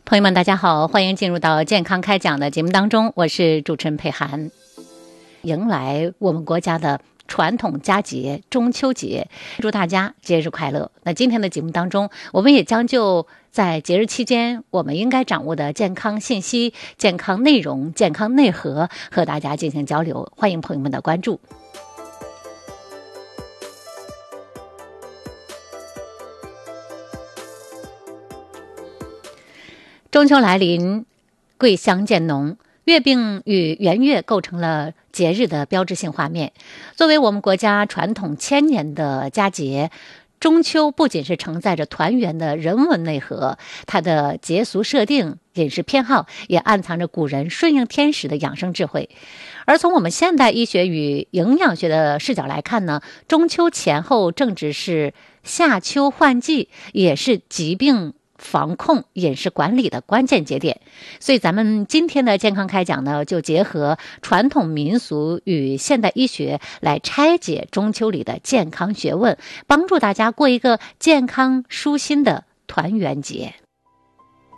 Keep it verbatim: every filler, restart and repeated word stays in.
朋友们大家好，欢迎进入到健康开讲的节目当中，我是主持人佩涵。迎来我们国家的传统佳节中秋节，祝大家节日快乐。那今天的节目当中，我们也将就在节日期间我们应该掌握的健康信息、健康内容、健康内核和大家进行交流，欢迎朋友们的关注。中秋来临，桂香渐浓，月饼与圆月构成了节日的标志性画面。作为我们国家传统千年的佳节，中秋不仅是承载着团圆的人文内核，它的节俗设定、饮食偏好也暗藏着古人顺应天时的养生智慧。而从我们现代医学与营养学的视角来看呢，中秋前后正值是夏秋换季，也是疾病防控、饮食管理的关键节点。所以咱们今天的健康开讲呢，就结合传统民俗与现代医学来拆解中秋里的健康学问，帮助大家过一个健康舒心的团圆节。